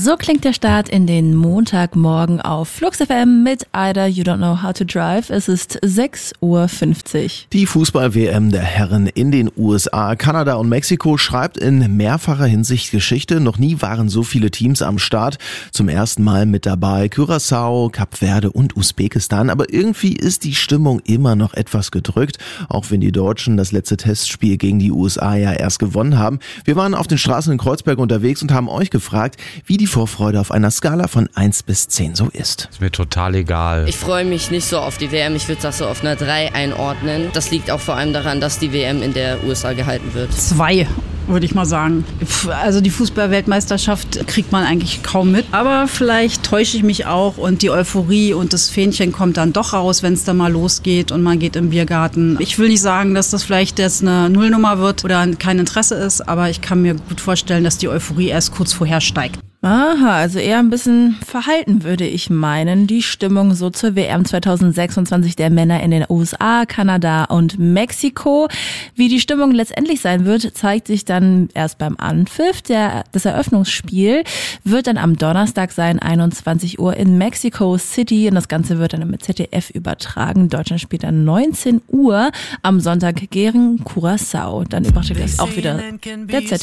So klingt der Start in den Montagmorgen auf Flux FM mit Ida You Don't Know How to Drive. Es ist 6:50 Uhr. Die Fußball-WM der Herren in den USA, Kanada und Mexiko schreibt in mehrfacher Hinsicht Geschichte. Noch nie waren so viele Teams am Start. Zum ersten Mal mit dabei Curaçao, Kap Verde und Usbekistan. Aber irgendwie ist die Stimmung immer noch etwas gedrückt, auch wenn die Deutschen das letzte Testspiel gegen die USA ja erst gewonnen haben. Wir waren auf den Straßen in Kreuzberg unterwegs und haben euch gefragt, wie die Vorfreude auf einer Skala von 1 bis 10 so ist. Ist mir total egal. Ich freue mich nicht so auf die WM. Ich würde das so auf einer 3 einordnen. Das liegt auch vor allem daran, dass die WM in der USA gehalten wird. 2, würde ich mal sagen. Also die Fußball-Weltmeisterschaft kriegt man eigentlich kaum mit. Aber vielleicht täusche ich mich auch und die Euphorie und das Fähnchen kommt dann doch raus, wenn es dann mal losgeht und man geht im Biergarten. Ich will nicht sagen, dass das vielleicht jetzt eine Nullnummer wird oder kein Interesse ist, aber ich kann mir gut vorstellen, dass die Euphorie erst kurz vorher steigt. Aha, also eher ein bisschen verhalten, würde ich meinen. Die Stimmung so zur WM 2026 der Männer in den USA, Kanada und Mexiko. Wie die Stimmung letztendlich sein wird, zeigt sich dann erst beim Anpfiff. Das Eröffnungsspiel wird dann am Donnerstag sein, 21 Uhr in Mexico City. Und das Ganze wird dann mit ZDF übertragen. Deutschland spielt dann 19 Uhr am Sonntag gegen Curaçao. Dann übertragt das auch wieder der ZDF.